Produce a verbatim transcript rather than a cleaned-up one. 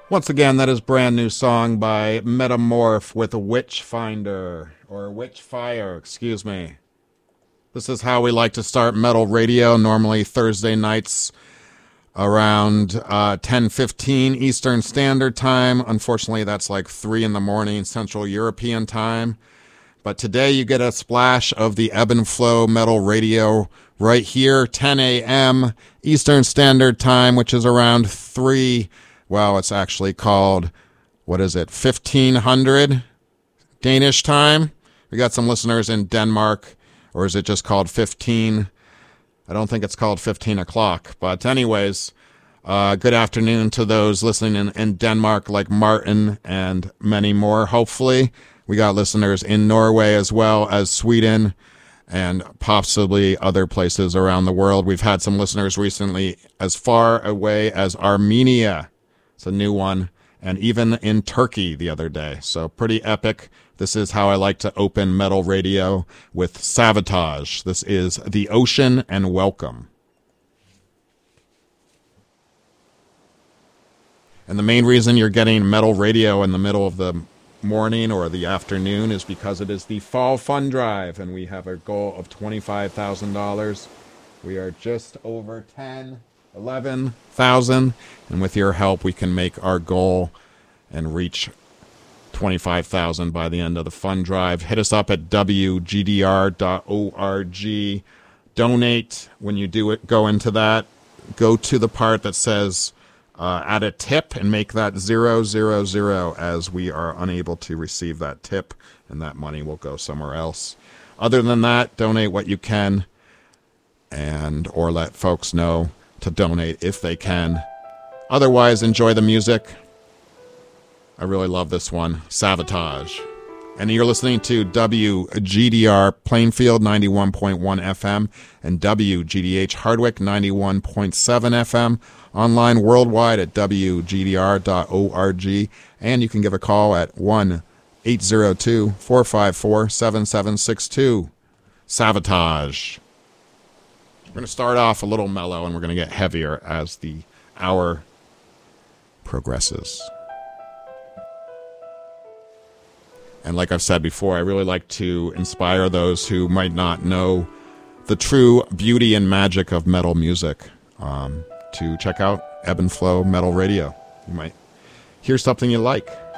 Once again, that is brand new song by Metamorph with Witchfinder, or Witchfire, excuse me. This is how we like to start metal radio, normally Thursday nights around uh, ten fifteen Eastern Standard Time. Unfortunately, that's like three in the morning Central European Time. But today you get a splash of the Ebb and Flow Metal Radio right here, ten a.m. Eastern Standard Time, which is around three. Well, it's actually called, what is it, fifteen hundred Danish time? We got some listeners in Denmark, or is it just called fifteen? I don't think it's called fifteen o'clock. But anyways, uh, good afternoon to those listening in, in Denmark, like Martin and many more, hopefully. We got listeners in Norway as well as Sweden and possibly other places around the world. We've had some listeners recently as far away as Armenia. It's a new one. And even in Turkey the other day. So pretty epic. This is how I like to open metal radio with Savatage. This is The Ocean and Welcome. And the main reason you're getting metal radio in the middle of the morning or the afternoon is because it is the Fall Fund Drive, and we have a goal of twenty-five thousand dollars. We are just over ten, eleven thousand, and with your help, we can make our goal and reach twenty-five thousand by the end of the fund drive. Hit us up at w g d r dot org. Donate. When you do it, go into that. Go to the part that says uh, add a tip and make that zero zero zero, as we are unable to receive that tip, and that money will go somewhere else. Other than that, donate what you can, and or let folks know to donate if they can. Otherwise, enjoy the music. I really love this one, Savatage. And you're listening to W G D R Plainfield ninety-one point one F M and W G D H Hardwick ninety-one point seven F M. Online worldwide at w g d r dot org. And you can give a call at one eight zero two, four five four, seven seven six two. Savatage. We're going to start off a little mellow, and we're going to get heavier as the hour progresses. And like I've said before, I really like to inspire those who might not know the true beauty and magic of metal music um, to check out Ebb and Flow Metal Radio. You might hear something you like.